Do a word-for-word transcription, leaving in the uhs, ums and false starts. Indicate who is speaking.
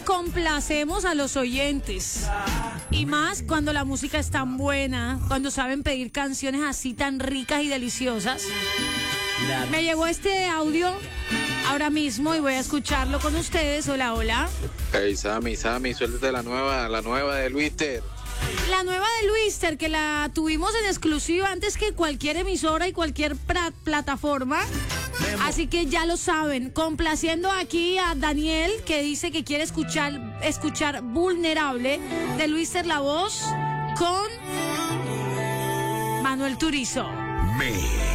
Speaker 1: complacemos a los oyentes. Y más cuando la música es tan buena, cuando saben pedir canciones así tan ricas y deliciosas. Me llegó este audio ahora mismo y voy a escucharlo con ustedes. Hola, hola.
Speaker 2: Hey, Sammy, Sammy, suéltate la nueva, la nueva de Luister.
Speaker 1: La nueva de Luister, que la tuvimos en exclusiva antes que cualquier emisora y cualquier pra- plataforma. Así que ya lo saben, complaciendo aquí a Daniel, que dice que quiere escuchar, escuchar Vulnerable de Luister La Voz con Manuel Turizo.
Speaker 3: Me.